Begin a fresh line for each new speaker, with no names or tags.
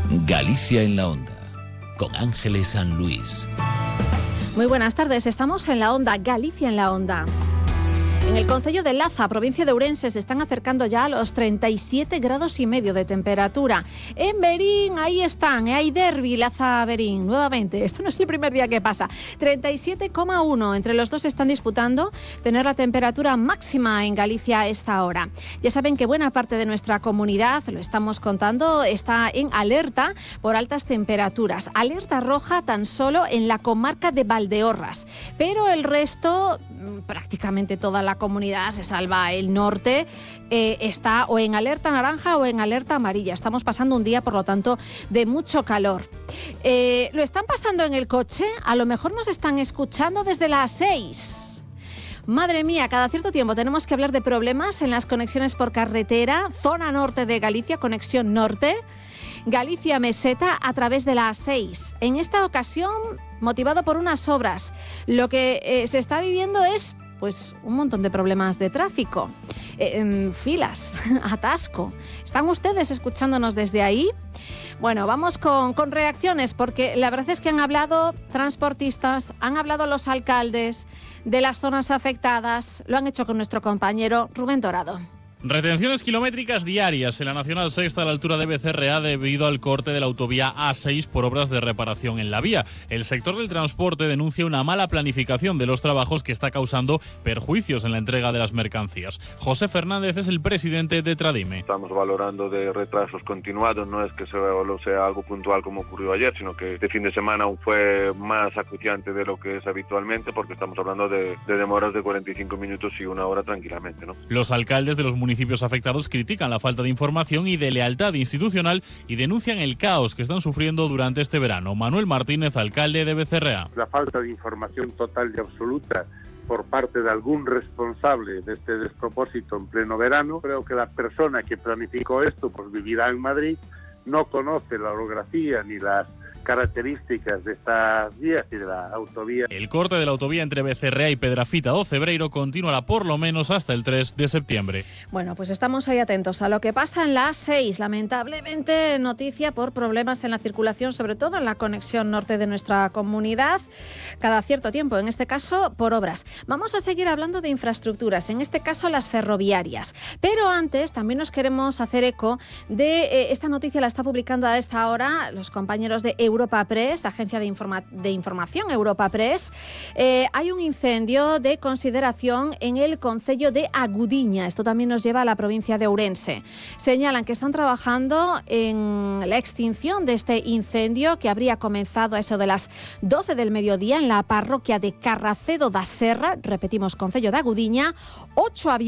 Galicia en la Onda, con Ángeles San Luis.
Muy buenas tardes, estamos en la Onda, Galicia en la Onda. En el concello de Laza, provincia de Ourense, se están acercando ya a los 37,5 grados de temperatura. En Verín, ahí están, hay derbi Laza-Verín, nuevamente. Esto no es el primer día que pasa. 37,1. Entre los dos están disputando tener la temperatura máxima en Galicia a esta hora. Ya saben que buena parte de nuestra comunidad, lo estamos contando, está en alerta por altas temperaturas. Alerta roja tan solo en la comarca de Valdeorras. Pero el resto, prácticamente toda la comunidad, se salva el norte, está o en alerta naranja o en alerta amarilla. Estamos pasando un día, por lo tanto, de mucho calor. ¿Lo están pasando en el coche? A lo mejor nos están escuchando desde las 6. Madre mía, cada cierto tiempo tenemos que hablar de problemas en las conexiones por carretera, zona norte de Galicia, conexión norte, Galicia Meseta a través de la A6. En esta ocasión, motivado por unas obras, lo que se está viviendo es pues un montón de problemas de tráfico, filas, atasco. ¿Están ustedes escuchándonos desde ahí? Bueno, vamos con reacciones, porque la verdad es que han hablado transportistas, han hablado los alcaldes de las zonas afectadas, lo han hecho con nuestro compañero Rubén Dorado.
Retenciones kilométricas diarias en la Nacional Sexta a la altura de Becerrea debido al corte de la autovía A6 por obras de reparación en la vía. El sector del transporte denuncia una mala planificación de los trabajos que está causando perjuicios en la entrega de las mercancías. José Fernández es el presidente de Tradime.
Estamos valorando de retrasos continuados, no es que sea algo puntual como ocurrió ayer, sino que este fin de semana aún fue más acuciante de lo que es habitualmente, porque estamos hablando de demoras de 45 minutos y una hora tranquilamente, ¿no?
Los alcaldes de los municipios afectados critican la falta de información y de lealtad institucional y denuncian el caos que están sufriendo durante este verano. Manuel Martínez, alcalde de Becerrea.
La falta de información total y absoluta por parte de algún responsable de este despropósito en pleno verano. Creo que la persona que planificó esto pues vivirá en Madrid, no conoce la orografía ni las características de estas vías y de la autovía.
El corte de la autovía entre Becerrea y Pedrafita do Cebreiro continuará por lo menos hasta el 3 de septiembre.
Bueno, pues estamos ahí atentos a lo que pasa en la A6. Lamentablemente, noticia por problemas en la circulación, sobre todo en la conexión norte de nuestra comunidad, cada cierto tiempo, en este caso por obras. Vamos a seguir hablando de infraestructuras, en este caso las ferroviarias. Pero antes también nos queremos hacer eco de esta noticia, la está publicando a esta hora los compañeros de Europa Press, agencia de información Europa Press. Hay un incendio de consideración en el concello de Agudiña. Esto también nos lleva a la provincia de Ourense. Señalan que están trabajando en la extinción de este incendio que habría comenzado a eso de las 12 del mediodía en la parroquia de Carracedo da Serra, repetimos, concello de Agudiña. 8 aviones